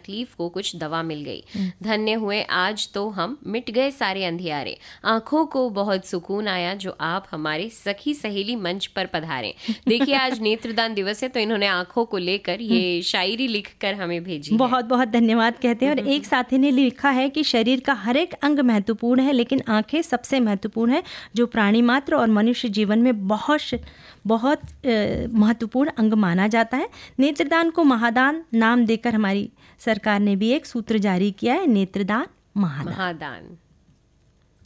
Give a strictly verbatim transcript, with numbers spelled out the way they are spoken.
तकलीफ को कुछ दवा मिल गई। धन्य हुए आज तो हम, मिट गए सारे अंधियारे, आंखों को बहुत सुकून आया जो आप हमारे सखी सहेली मंच पर पधारे। देखिए आज नेत्रदान दिवस है तो इन्होंने आंखों को लेकर ये शायरी लिखकर हमें भेजी। बहुत बहुत धन्यवाद कहते हैं। और एक साथी ने लिखा है कि शरीर का हर एक अंग महत्वपूर्ण है लेकिन आंखें सबसे महत्वपूर्ण है, जो प्राणी मात्र और मनुष्य जीवन में बहुत बहुत महत्वपूर्ण अंग माना जाता है। नेत्रदान को महादान नाम देकर हमारी सरकार ने भी एक सूत्र जारी किया है, नेत्रदान महादान। महादान।